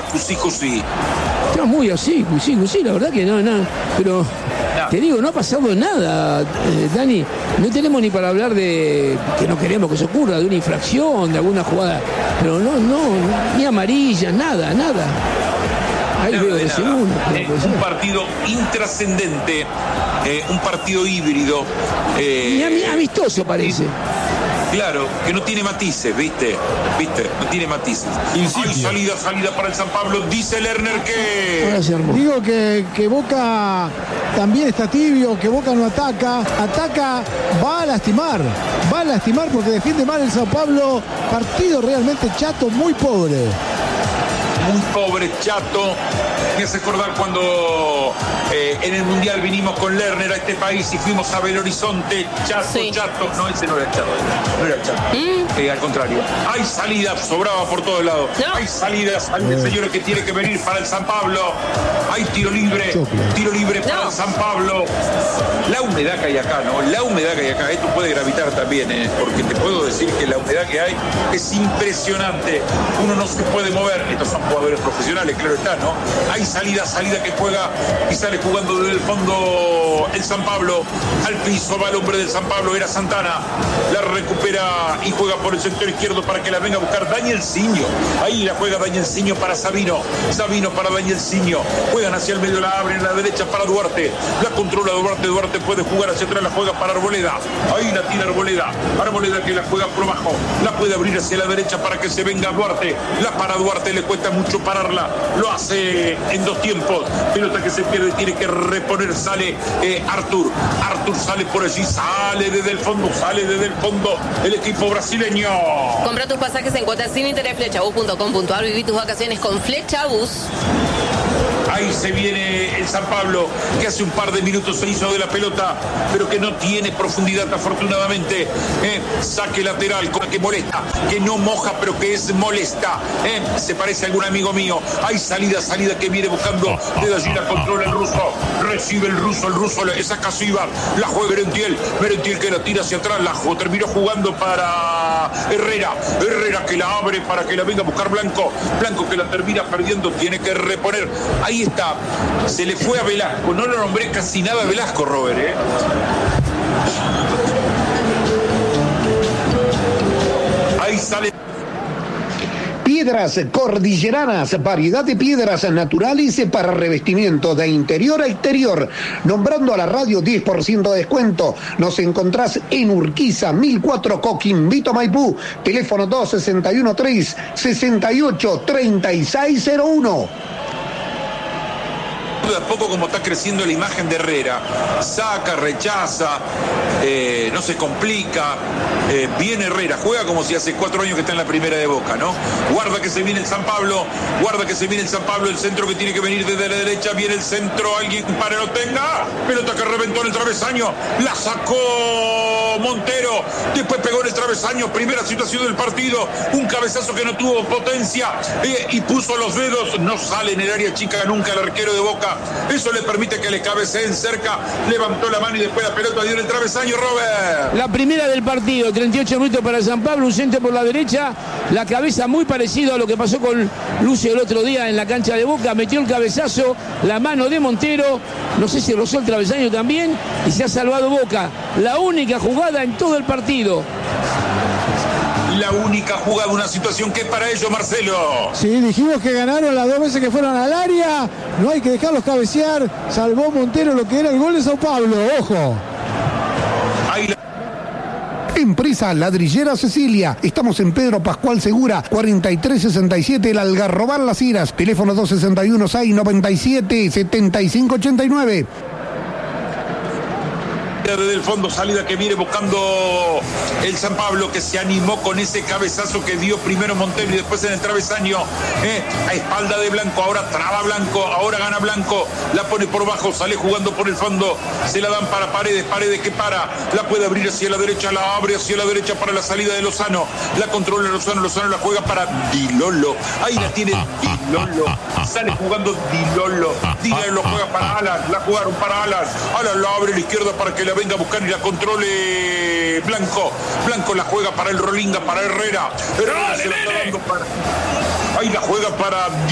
cusí. Está muy así, cusí, la verdad que no, pero te digo, no ha pasado nada, Dani. No tenemos ni para hablar de que no queremos que se ocurra, de una infracción, de alguna jugada, pero no, ni amarillas, nada. Ahí veo de segundo. Un partido intrascendente, un partido híbrido. Y amistoso parece. Claro, que no tiene matices, ¿viste? No tiene matices. Hay salida para el San Pablo, dice Lerner que... Digo que Boca también está tibio, que Boca no ataca, va a lastimar porque defiende mal el San Pablo. Partido realmente chato, muy pobre. Muy pobre, chato. Me hace acordar cuando en el Mundial vinimos con Lerner a este país y fuimos a Belo Horizonte. Chato. No, ese no era Chato. Al contrario. Hay salidas, sobraba por todos lados. No. Hay salidas, señores, que tiene que venir para el San Pablo. Hay tiro libre para el San Pablo. La humedad que hay acá, ¿no? Esto puede gravitar también, porque te puedo decir que la humedad que hay es impresionante. Uno no se puede mover. Estos son jugadores profesionales, claro está, ¿no? Hay salida que juega y sale jugando desde el fondo el San Pablo. Al piso va el hombre del San Pablo, era Santana. La recupera y juega por el sector izquierdo para que la venga a buscar Danielsinho. Ahí la juega Danielsinho para Sabino para Danielsinho. Juegan hacia el medio, la abren a la derecha para Duarte. La controla Duarte puede jugar hacia atrás, la juega para Arboleda. Ahí la tira Arboleda que la juega por abajo. La puede abrir hacia la derecha para que se venga Duarte. La para Duarte, le cuesta mucho pararla. Lo hace en dos tiempos. Pelota que se pierde, tiene que reponer, sale Arthur sale por allí, sale desde el fondo el equipo brasileño. Compra tus pasajes en cuotas sin interés, flechabus.com.ar. Viví tus vacaciones con Flechabus. Ahí se viene el San Pablo, que hace un par de minutos se hizo de la pelota, pero que no tiene profundidad afortunadamente. Saque lateral, que molesta, que no moja, pero que es molesta. Se parece a algún amigo mío. Hay salida que viene buscando. Desde allí la controla el ruso. Recibe el ruso le saca Sibar. La juega Merentiel que la tira hacia atrás. Terminó jugando para Herrera que la abre para que la venga a buscar Blanco que la termina perdiendo, tiene que reponer. Ahí está, se le fue a Velasco, no lo nombré casi nada a Velasco, Robert, Ahí sale. Piedras Cordilleranas, variedad de piedras naturales para revestimiento de interior a exterior. Nombrando a la radio, 10% de descuento. Nos encontrás en Urquiza, 1004 Coquimbo, Maipú. Teléfono 261-368-3601. De a poco como está creciendo la imagen de Herrera, saca, rechaza, no se complica, viene Herrera, juega como si hace 4 años que está en la primera de Boca, ¿no? Guarda que se viene el San Pablo, el centro que tiene que venir desde la derecha, viene el centro, alguien para no tenga, pelota que reventó en el travesaño, la sacó Montero, después pegó en el travesaño, primera situación del partido, un cabezazo que no tuvo potencia y puso los dedos, no sale en el área chica nunca el arquero de Boca. Eso le permite que le cabeceen cerca, levantó la mano y después la pelota dio en el travesaño, Robert. La primera del partido, 38 minutos para San Pablo, un centro por la derecha, la cabeza muy parecido a lo que pasó con Lucio el otro día en la cancha de Boca, metió el cabezazo, la mano de Montero, no sé si rozó el travesaño también, y se ha salvado Boca. La única jugada en todo el partido. La única jugada, una situación que es para ellos, Marcelo. Sí, dijimos que ganaron las 2 veces que fueron al área, no hay que dejarlos cabecear, salvó Montero lo que era el gol de Sao Paulo, ojo. Empresa Ladrillera Cecilia. Estamos en Pedro Pascual Segura, 4367, El Algarrobal Las Iras. Teléfono 261-697-7589. Desde el fondo, salida que viene buscando el San Pablo, que se animó con ese cabezazo que dio primero Montero y después en el travesaño, a espalda de Blanco, ahora traba Blanco, ahora gana Blanco, la pone por bajo, sale jugando por el fondo, se la dan para Paredes que para, la puede abrir hacia la derecha, la abre hacia la derecha para la salida de Lozano, la controla Lozano la juega para Dilolo, ahí la tiene Dilolo, sale jugando Dilolo juega para Alas, la jugaron para Alas la abre a la izquierda para que la venga a buscar y la controle Blanco la juega para el Rolinga, para Herrera se la está dando para... ahí la juega para